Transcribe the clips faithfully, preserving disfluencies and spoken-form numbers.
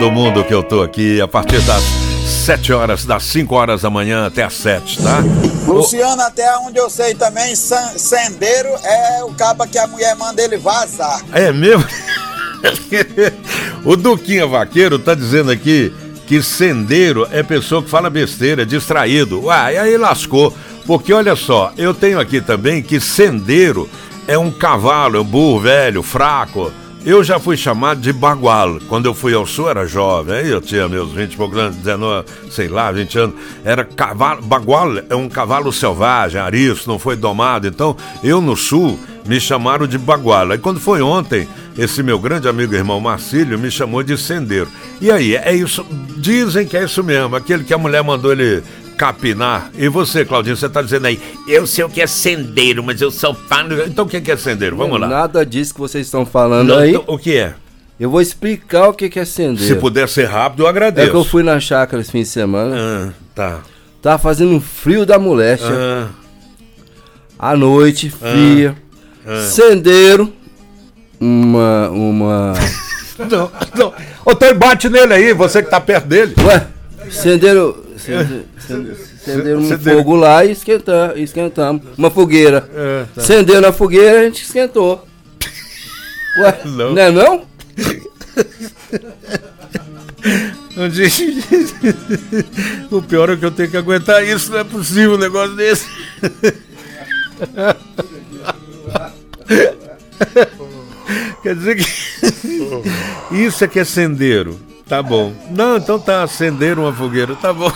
todo mundo que eu tô aqui a partir das sete horas, das cinco horas da manhã até as sete, tá? Luciano, até onde eu sei também, san- sendeiro é o caba que a mulher manda ele vazar. É mesmo? O Duquinha Vaqueiro tá dizendo aqui que sendeiro é pessoa que fala besteira, distraído. Uai, aí lascou. Porque olha só, eu tenho aqui também que sendeiro é um cavalo, é um burro velho, fraco. Eu já fui chamado de bagual. Quando eu fui ao sul, era jovem. Aí eu tinha meus vinte e poucos anos, dezenove, sei lá, vinte anos. Era cavalo. Bagual é um cavalo selvagem, arisco, não foi domado. Então, eu no sul me chamaram de bagual. Aí quando foi ontem, esse meu grande amigo irmão Marcílio me chamou de sendeiro. E aí, é isso. Dizem que é isso mesmo. Aquele que a mulher mandou ele capinar. E você, Claudinho, você tá dizendo aí, eu sei o que é sendeiro, mas eu só falo... Então o que é sendeiro? Vamos lá. Nada disso que vocês estão falando Não, aí. então, o que é? Eu vou explicar o que que é sendeiro. Se puder ser rápido, eu agradeço. É que eu fui na chácara esse fim de semana. Ah, tá. Tava fazendo um frio da moléstia. Ah, À noite, fria. ah. Sendeiro. Uma. Uma. Não, não. Ô, Tony, bate nele aí, você que tá perto dele. Ué, sendeiro. Sendeiro, sendeiro, sendeiro um Sendeiro. fogo lá e esquentamos, esquentamos. Uma fogueira. É, tá. Acendeu na fogueira, a gente esquentou. Ué, Não. não é não? Não diz- O pior é que eu tenho que aguentar isso, não é possível um negócio desse. Quer dizer que isso é que é sendeiro. Tá bom. Não, então tá, acender uma fogueira, tá bom.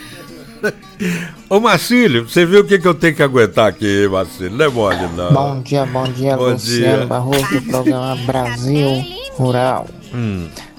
Ô Marcílio, você viu o que, que eu tenho que aguentar aqui, Marcílio? Não é mole, não. Bom dia, bom dia, Bom Luciano dia. Barroso do programa Brasil Rural. Hum.